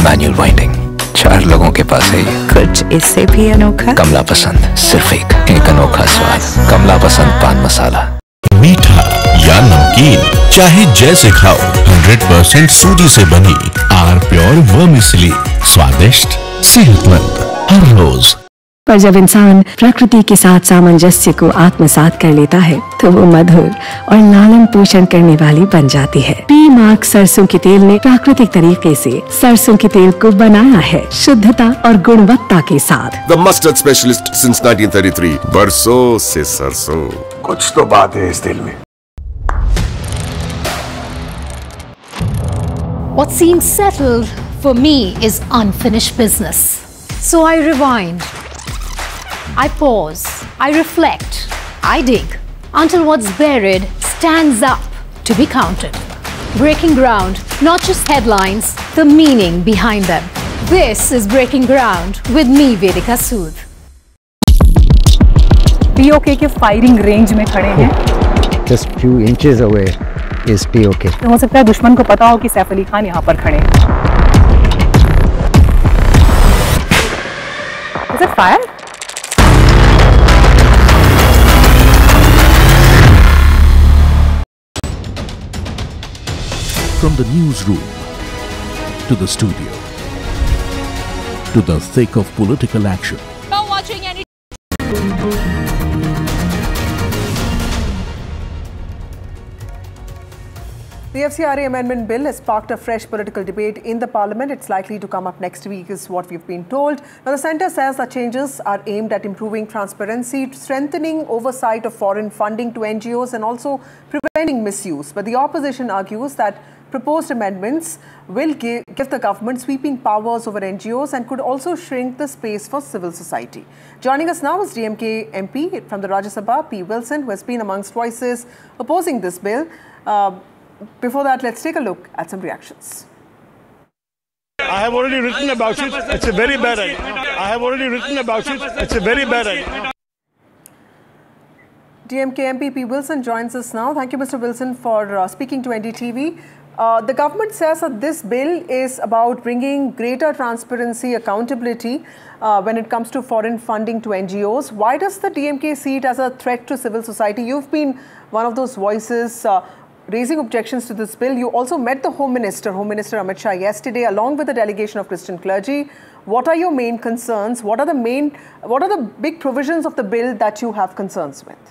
Manual winding 4 लोगों के पास है। कुछ इससे भी अनोखा। कमला पसंद, सिर्फ एक अनोखा स्वाद। कमला पसंद पान मसाला। मीठा या नमकीन, चाहे जैसे खाओ, 100% सूजी से बनी आर प्योर वर्मिसेली, स्वादिष्ट, सेहतमंद हर रोज। पर जब इंसान प्रकृति के साथ सामंजस्य को आत्मसात कर लेता है तो वो मधुर और लालन पोषण करने वाली बन जाती है। पी मार्क सरसों के तेल ने प्राकृतिक तरीके से सरसों के तेल को बनाया है शुद्धता और गुणवत्ता के साथ। The mustard specialist since 1933, बरसों से सरसों। कुछ तो बात है इस दिल में। What seems settled for me is unfinished business. So I rewind. I pause, I reflect, I dig, until what's buried stands up to be counted. Breaking ground, not just headlines, the meaning behind them. This is Breaking Ground with me, Vedika Sood. POK के firing range में खड़े हैं। Just few inches away is POK. हो सकता है दुश्मन को पता हो कि सैफ अली खान यहाँ पर खड़े हैं। Is it fire? From the newsroom to the studio to the thick of political action. Not watching any. The FCRA Amendment Bill has sparked a fresh political debate in the Parliament. It's likely to come up next week is what we've been told. Now, the Centre says the changes are aimed at improving transparency, strengthening oversight of foreign funding to NGOs and also preventing misuse. But the opposition argues that proposed amendments will give the government sweeping powers over NGOs and could also shrink the space for civil society. Joining us now is DMK MP from the Rajya Sabha, P. Wilson, who has been amongst voices opposing this bill. Before that, let's take a look at some reactions. I have already written about it. It's a very bad idea. I have already written about it. It's a very bad idea. DMK MP P. Wilson joins us now. Thank you, Mr. Wilson, for speaking to NDTV. The government says that this bill is about bringing greater transparency, accountability when it comes to foreign funding to NGOs. Why does the DMK see it as a threat to civil society? You've been one of those voices raising objections to this bill. You also met the Home Minister Amit Shah, yesterday, along with a delegation of Christian clergy. What are your main concerns? What are the big provisions of the bill that you have concerns with?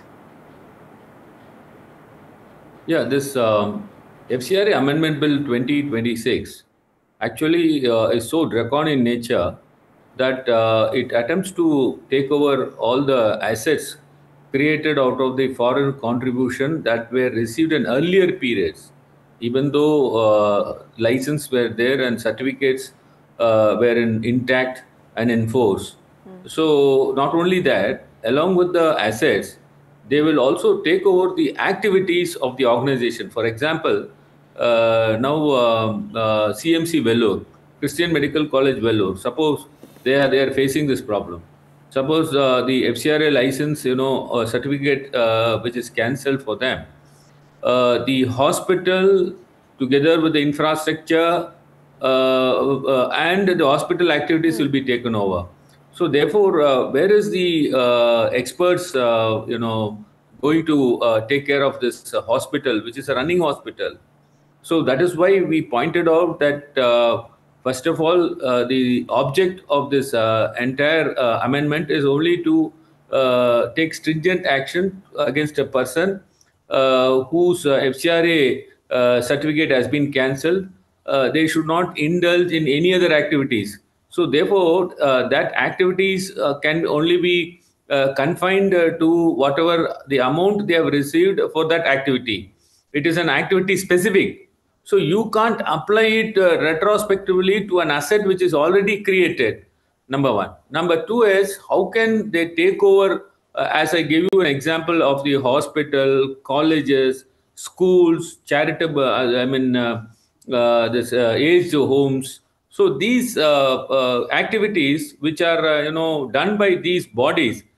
Yeah, this FCRA Amendment Bill 2026 actually is so draconian in nature that it attempts to take over all the assets created out of the foreign contribution that were received in earlier periods, even though licenses were there and certificates were intact and in force. So not only that, along with the assets, they will also take over the activities of the organization. For example, now CMC Vellore, Christian Medical College Vellore, suppose they are facing this problem. Suppose the FCRA license, certificate which is cancelled for them. The hospital, together with the infrastructure and the hospital activities will be taken over. So therefore, where is the experts, going to take care of this hospital, which is a running hospital? So that is why we pointed out that first of all, the object of this entire amendment is only to take stringent action against a person whose FCRA certificate has been cancelled. They should not indulge in any other activities. So therefore, that activities can only be confined to whatever the amount they have received for that activity. It is an activity specific. So you can't apply it retrospectively to an asset which is already created, number one. Number two is, how can they take over, as I gave you an example of the hospital, colleges, schools, charitable, aged homes. So these activities which are, done by these bodies,